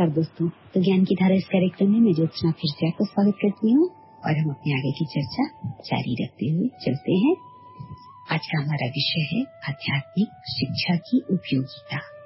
नमस्कार दोस्तों, तो ज्ञान की धारा इस कार्यक्रम में मैं ज्योत्सना फिर से आपको स्वागत करती हूँ और हम अपने आगे की चर्चा जारी रखते हुए चलते हैं। आज का हमारा विषय है आध्यात्मिक शिक्षा की उपयोगिता।